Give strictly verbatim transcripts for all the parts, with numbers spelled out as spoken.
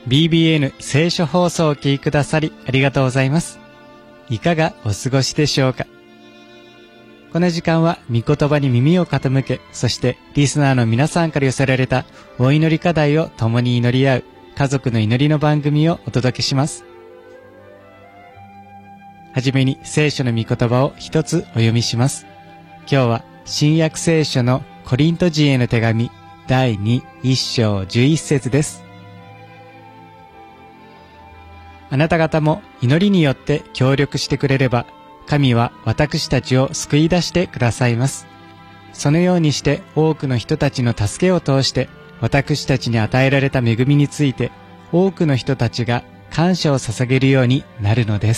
ビービーエヌ 聖書放送をお聞きくださりありがとうございます。いかがお過ごしでしょうか。この時間は御言葉に耳を傾け、そしてリスナーの皆さんから寄せられたお祈り課題を共に祈り合う家族の祈りの番組をお届けします。はじめに聖書の御言葉を一つお読みします。今日は新約聖書のコリント人への手紙だいに章じゅういち節です。あなた方も祈りによって協力してくれれば、神は私たちを救い出してくださいます。そのようにして多くの人たちの助けを通して私たちに与えられた恵みについて多くの人たちが感謝を捧げるようになるのです。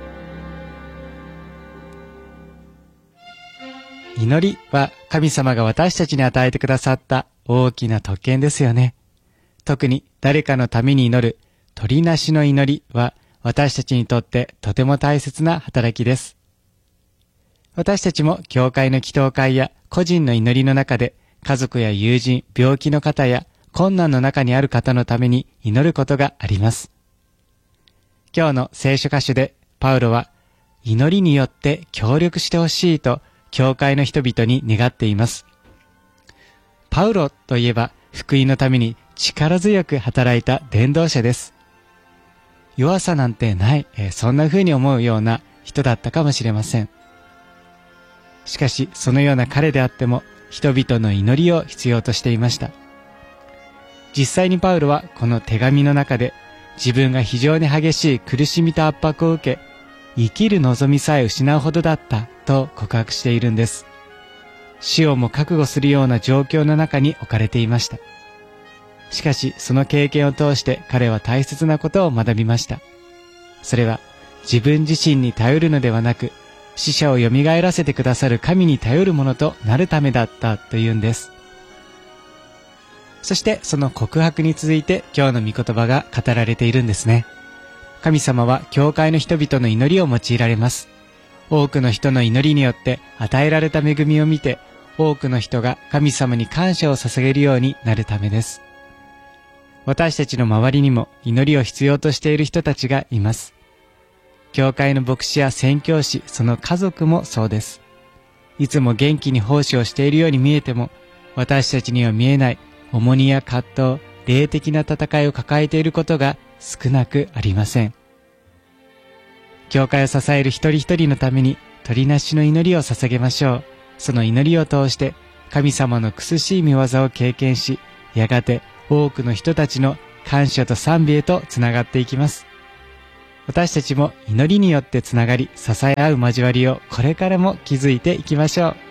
祈りは神様が私たちに与えてくださった大きな特権ですよね。特に誰かのために祈る取りなしの祈りは私たちにとってとても大切な働きです。私たちも教会の祈祷会や個人の祈りの中で家族や友人、病気の方や困難の中にある方のために祈ることがあります。今日の聖書箇所でパウロは祈りによって協力してほしいと教会の人々に願っています。パウロといえば福音のために力強く働いた伝道者です。弱さなんてない、えー、そんな風に思うような人だったかもしれません。しかしそのような彼であっても人々の祈りを必要としていました。実際にパウロはこの手紙の中で自分が非常に激しい苦しみと圧迫を受け、生きる望みさえ失うほどだったと告白しているんです。死をも覚悟するような状況の中に置かれていました。しかしその経験を通して彼は大切なことを学びました。それは自分自身に頼るのではなく、死者を蘇らせてくださる神に頼るものとなるためだったというんです。そしてその告白に続いて今日の御言葉が語られているんですね。神様は教会の人々の祈りを用いられます。多くの人の祈りによって与えられた恵みを見て、多くの人が神様に感謝を捧げるようになるためです。私たちの周りにも祈りを必要としている人たちがいます。教会の牧師や宣教師、その家族もそうです。いつも元気に奉仕をしているように見えても、私たちには見えない重荷や葛藤、霊的な戦いを抱えていることが少なくありません。教会を支える一人一人のために取りなしの祈りを捧げましょう。その祈りを通して神様の苦しい御業を経験し、やがて多くの人たちの感謝と賛美へとつながっていきます。私たちも祈りによってつながり、支え合う交わりをこれからも築いていきましょう。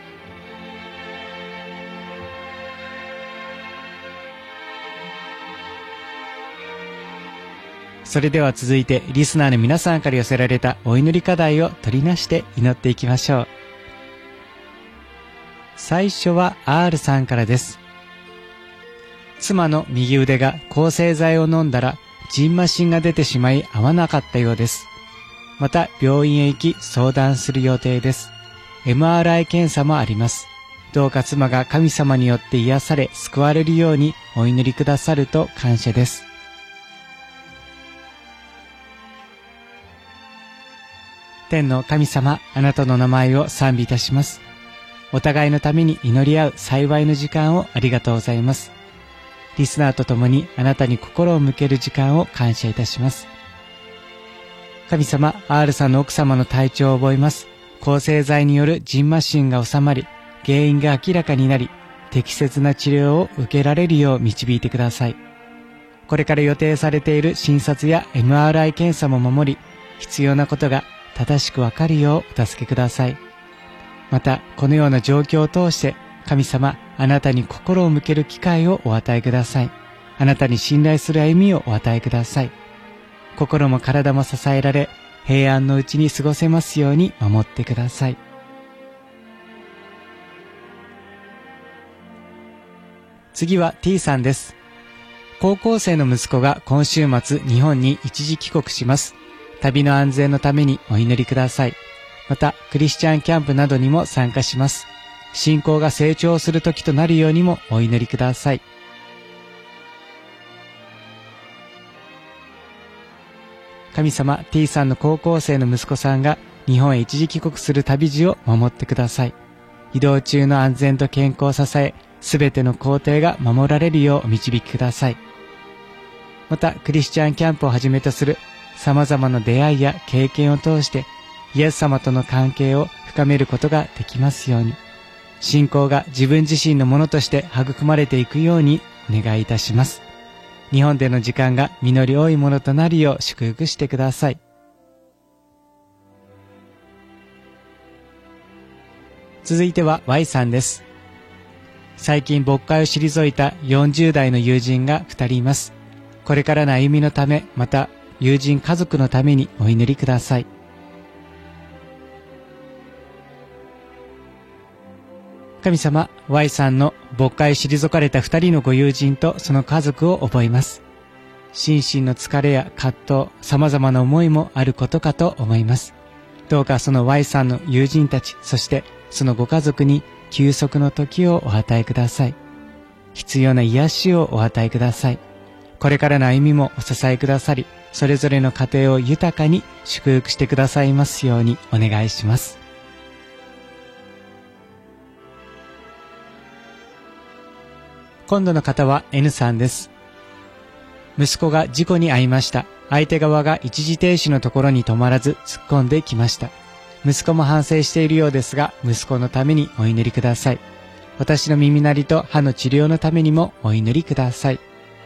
それでは続いてリスナーの皆さんから寄せられたお祈り課題を取りなして祈っていきましょう。最初は R さんからです。妻の右腕が抗生剤を飲んだらジンマシンが出てしまい合わなかったようです。また病院へ行き相談する予定です。 エムアールアイ 検査もあります。どうか妻が神様によって癒され救われるようにお祈りくださると感謝です。天の神様、あなたの名前を賛美いたします。お互いのために祈り合う幸いの時間をありがとうございます。リスナーと共にあなたに心を向ける時間を感謝いたします。神様、R さんの奥様の体調を覚えます。抗生剤によるジンマシンが収まり、原因が明らかになり、適切な治療を受けられるよう導いてください。これから予定されている診察や エムアールアイ 検査も守り、必要なことが正しくわかるようお助けください。また、このような状況を通して、神様、あなたに心を向ける機会をお与えください。あなたに信頼する歩みをお与えください。心も体も支えられ、平安のうちに過ごせますように守ってください。次は T さんです。高校生の息子が今週末日本に一時帰国します。旅の安全のためにお祈りください。また、クリスチャンキャンプなどにも参加します。信仰が成長する時となるようにもお祈りください。 神様 T さんの高校生の息子さんが日本へ一時帰国する旅路を守ってください。移動中の安全と健康を支え、すべての工程が守られるようお導きください。また、クリスチャンキャンプをはじめとする様々な出会いや経験を通して、イエス様との関係を深めることができますように、信仰が自分自身のものとして育まれていくようにお願いいたします。日本での時間が実り多いものとなるよう祝福してください。続いては Y さんです。最近牧会を退いたよんじゅう代の友人がふたりいます。これからの歩みのため、また友人家族のためにお祈りください。神様、Y さんの牧会を退かれたふたりのご友人とその家族を覚えます。心身の疲れや葛藤、様々な思いもあることかと思います。どうかその Y さんの友人たち、そしてそのご家族に休息の時をお与えください。必要な癒しをお与えください。これからの歩みもお支えくださり、それぞれの家庭を豊かに祝福してくださいますようにお願いします。今度の方は N さんです。息子が事故に遭いました。相手側が一時停止のところに止まらず突っ込んできました。息子も反省しているようですが、息子のためにお祈りください。私の耳鳴りと歯の治療のためにもお祈りください。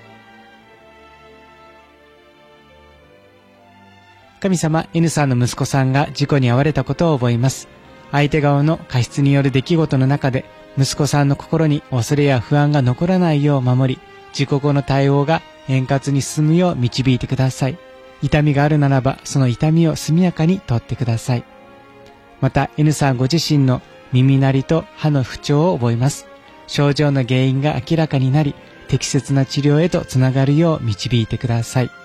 神様、N さんの息子さんが事故に遭われたことを覚えます。相手側の過失による出来事の中で、息子さんの心に恐れや不安が残らないよう守り、事故後の対応が円滑に進むよう導いてください。痛みがあるならば、その痛みを速やかに取ってください。また N さんご自身の耳鳴りと歯の不調を覚えます。症状の原因が明らかになり、適切な治療へとつながるよう導いてください。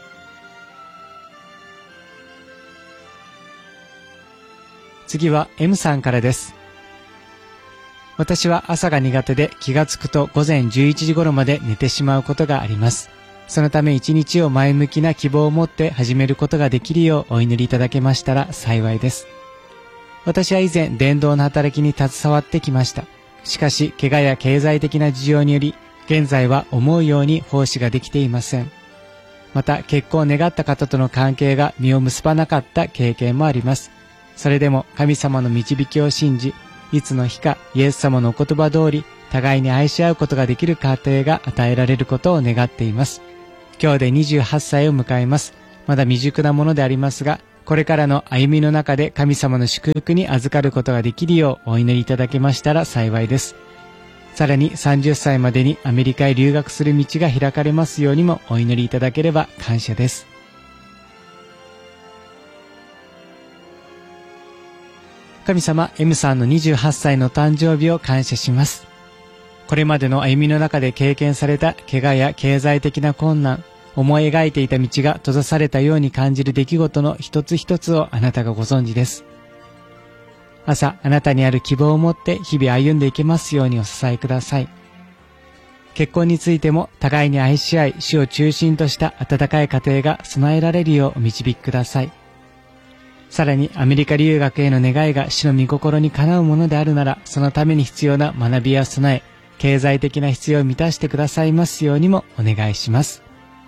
次は M さんからです。私は朝が苦手で気がつくと午前じゅういちじ頃まで寝てしまうことがあります。そのため一日を前向きな希望を持って始めることができるようお祈りいただけましたら幸いです。私は以前伝道の働きに携わってきました。しかし怪我や経済的な事情により現在は思うように奉仕ができていません。また結婚を願った方との関係が実を結ばなかった経験もあります。それでも神様の導きを信じ、いつの日かイエス様のお言葉通り互いに愛し合うことができる家庭が与えられることを願っています。今日でにじゅうはっさいを迎えます。まだ未熟なものでありますが、これからの歩みの中で神様の祝福に預かることができるようお祈りいただけましたら幸いです。さらにさんじゅっさいまでにアメリカへ留学する道が開かれますようにもお祈りいただければ感謝です。神様、M さんのにじゅうはっさいの誕生日を感謝します。これまでの歩みの中で経験された怪我や経済的な困難、思い描いていた道が閉ざされたように感じる出来事の一つ一つをあなたがご存知です。朝、あなたにある希望を持って日々歩んでいけますようにお支えください。結婚についても互いに愛し合い、主を中心とした温かい家庭が備えられるようお導きください。さらにアメリカ留学への願いが主の御心にかなうものであるなら、そのために必要な学びや備え、経済的な必要を満たしてくださいますようにもお願いします。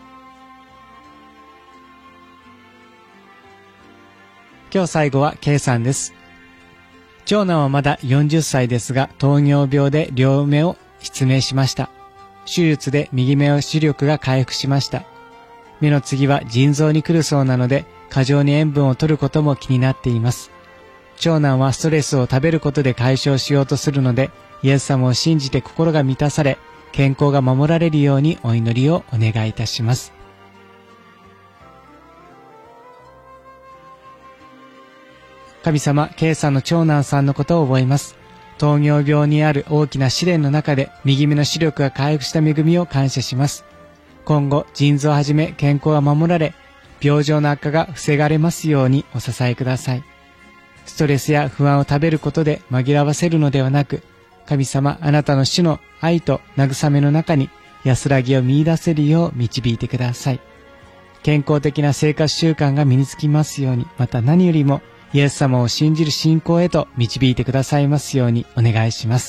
今日最後は K さんです。長男はまだよんじゅっさいですが、糖尿病で両目を失明しました。手術で右目の視力が回復しました。目の次は腎臓に来るそうなので、過剰に塩分を摂ることも気になっています。長男はストレスを食べることで解消しようとするので、イエス様を信じて心が満たされ、健康が守られるようにお祈りをお願いいたします。神様、K さんの長男さんのことを覚えます。糖尿病にある大きな試練の中で右目の視力が回復した恵みを感謝します。今後、腎臓をはじめ健康が守られ、病状の悪化が防がれますようにお支えください。ストレスや不安を食べることで紛らわせるのではなく、神様、あなたの主の愛と慰めの中に安らぎを見出せるよう導いてください。 健康的な生活習慣が身につきますように、また何よりもイエス様を信じる信仰へと導いてくださいますようにお願いします。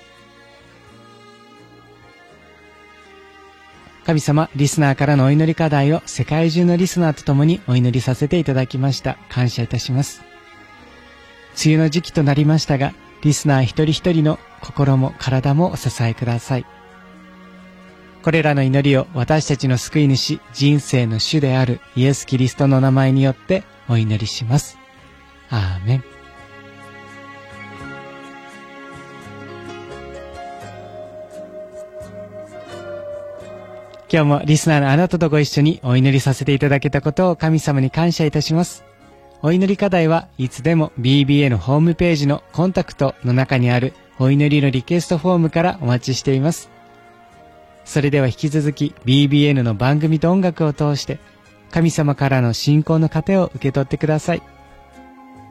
神様、リスナーからのお祈り課題を世界中のリスナーと共にお祈りさせていただきました。感謝いたします。梅雨の時期となりましたが、リスナー一人一人の心も体もお支えください。これらの祈りを私たちの救い主、人生の主であるイエス・キリストの名前によってお祈りします。アーメン。今日もリスナーのあなたとご一緒にお祈りさせていただけたことを神様に感謝いたします。お祈り課題はいつでも ビービーエー のホームページのコンタクトの中にあるお祈りのリクエストフォームからお待ちしています。それでは引き続き ビービーエヌ の番組と音楽を通して神様からの信仰の糧を受け取ってください。